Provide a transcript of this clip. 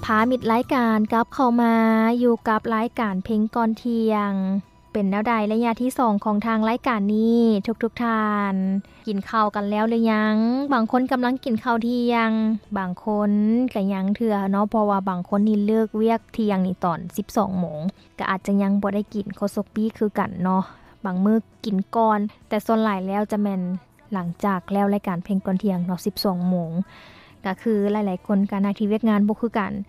ามิดรายการกลับเข้ามาอยู่กับรายการเพลงก่อนเที่ยงเป็นแนวใดระยะที่2ของทางรายการนี้ทุกท่านกินข้าวกันแล้วหรือยังบางคนกำลังกินข้าวเที่ยงบางคนก็ยังเถื่อเนาะเพราะว่าบางคนนี่เลิกเวียกเที่ยงนี่ตอน 12:00 นก็อาจจะยังบ่ได้กินข้าวสุกปี้คือกันเนาะบางมื้อกินก่อนแต่ส่วนหลายแล้วจะแม่นหลังจากแล้วรายการเพลงก่อนเที่ยงเนาะ 12:00 นก็คือหลายๆคนการที่เวียกงานบ่คือกัน